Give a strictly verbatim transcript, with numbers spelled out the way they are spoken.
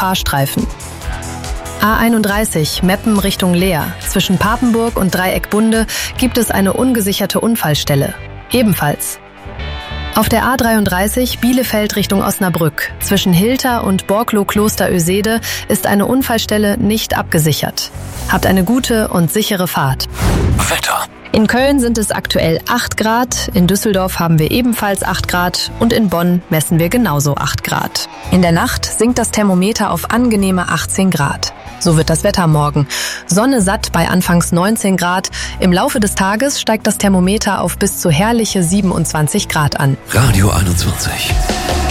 Fahrstreifen. A einunddreißig Meppen Richtung Leer. Zwischen Papenburg und Dreieckbunde gibt es eine ungesicherte Unfallstelle. Ebenfalls. Auf der A dreiunddreißig Bielefeld Richtung Osnabrück. Zwischen Hilter und Borklow-Kloster-Ösede ist eine Unfallstelle nicht abgesichert. Habt eine gute und sichere Fahrt. Wetter. In Köln sind es aktuell acht Grad, in Düsseldorf haben wir ebenfalls acht Grad und in Bonn messen wir genauso acht Grad. In der Nacht sinkt das Thermometer auf angenehme achtzehn Grad. So wird das Wetter morgen. Sonne satt bei anfangs neunzehn Grad. Im Laufe des Tages steigt das Thermometer auf bis zu herrliche siebenundzwanzig Grad an. Radio einundzwanzig.